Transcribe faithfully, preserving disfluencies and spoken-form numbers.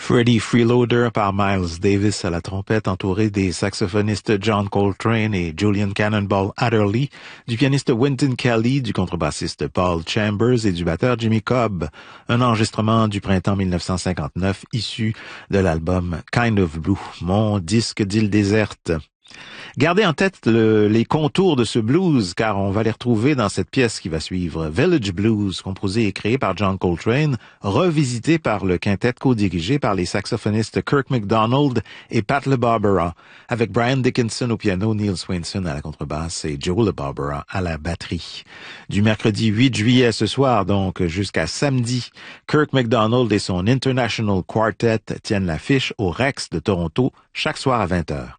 Freddie Freeloader par Miles Davis à la trompette, entouré des saxophonistes John Coltrane et Julian Cannonball Adderley, du pianiste Wynton Kelly, du contrebassiste Paul Chambers et du batteur Jimmy Cobb. Un enregistrement du printemps mille neuf cent cinquante-neuf issu de l'album Kind of Blue, mon disque d'île déserte. Gardez en tête le, les contours de ce blues, car on va les retrouver dans cette pièce qui va suivre. Village Blues, composé et créé par John Coltrane, revisité par le quintet co-dirigé par les saxophonistes Kirk MacDonald et Pat LeBarbera, avec Brian Dickinson au piano, Neil Swainson à la contrebasse et Joe LeBarbera à la batterie. Du mercredi huit juillet ce soir, donc, jusqu'à samedi, Kirk MacDonald et son International Quartet tiennent l'affiche au Rex de Toronto chaque soir à vingt heures.